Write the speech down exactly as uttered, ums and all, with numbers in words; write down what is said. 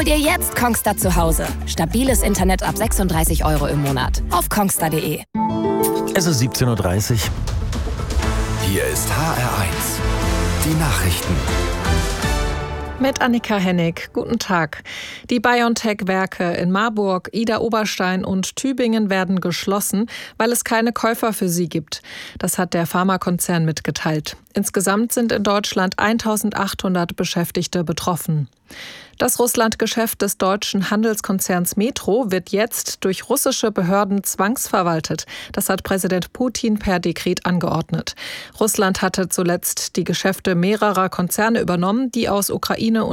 Hol dir jetzt Kongstar zu Hause. Stabiles Internet ab sechsunddreißig Euro im Monat. Auf kongstar punkt de. Es ist siebzehn Uhr dreißig. Hier ist H R eins. Die Nachrichten. Mit Annika Hennig. Guten Tag. Die BioNTech-Werke in Marburg, Idar-Oberstein und Tübingen werden geschlossen, weil es keine Käufer für sie gibt. Das hat der Pharmakonzern mitgeteilt. Insgesamt sind in Deutschland eintausendachthundert Beschäftigte betroffen. Das Russlandgeschäft des deutschen Handelskonzerns Metro wird jetzt durch russische Behörden zwangsverwaltet. Das hat Präsident Putin per Dekret angeordnet. Russland hatte zuletzt die Geschäfte mehrerer Konzerne übernommen, die aus Ukraine und